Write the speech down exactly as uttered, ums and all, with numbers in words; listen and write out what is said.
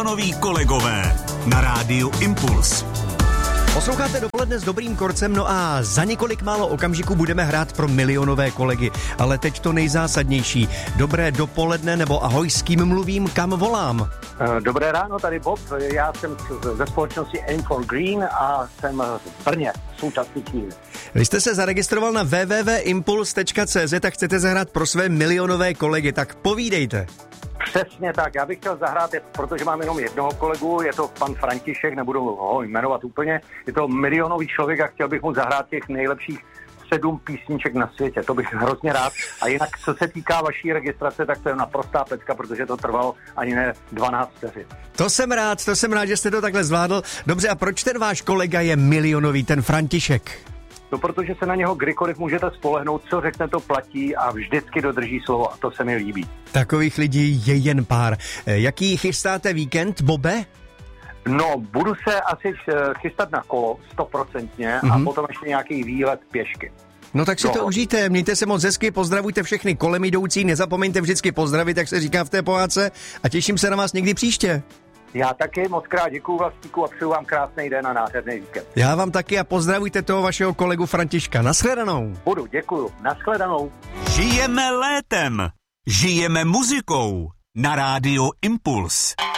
Milionoví kolegové na rádiu Impuls. Posloucháte Dopoledne s dobrým korcem, no a za několik málo okamžiků budeme hrát pro milionové kolegy. Ale teď to nejzásadnější. Dobré dopoledne nebo ahoj, s kým mluvím, kam volám? Dobré ráno, tady Bob. Já jsem ze společnosti Aim for Green a jsem v Brně v současné chvíli. Vy jste se zaregistroval na w w w tečka impuls tečka c z a chcete zahrát pro své milionové kolegy, tak povídejte. Přesně tak, já bych chtěl zahrát, protože mám jenom jednoho kolegu, je to pan František, nebudu ho jmenovat úplně, je to milionový člověk a chtěl bych mu zahrát těch nejlepších sedm písniček na světě, to bych hrozně rád. A jinak, co se týká vaší registrace, tak to je naprostá pecka, protože to trvalo ani ne dvanáct vteřin. To jsem rád, to jsem rád, že jste to takhle zvládl. Dobře, a proč ten váš kolega je milionový, ten František? No, protože se na něho kdykoliv můžete spolehnout, co řekne, to platí a vždycky dodrží slovo a to se mi líbí. Takových lidí je jen pár. Jaký chystáte víkend, Bobe? No, budu se asi chystat na kolo, stoprocentně, mm-hmm. a potom ještě nějaký výlet pěšky. No tak si no. to užijte, mějte se moc hezky, pozdravujte všechny kolem jdoucí, nezapomeňte vždycky pozdravit, jak se říká v té pohádce, a těším se na vás někdy příště. Já taky moc krát děkuju Vlastíku a přeju vám krásný den a nádherný víkend. Já vám taky a pozdravujte toho vašeho kolegu Františka. Nashledanou. Budu, děkuju. Nashledanou. Žijeme létem. Žijeme muzikou. Na rádiu Impuls.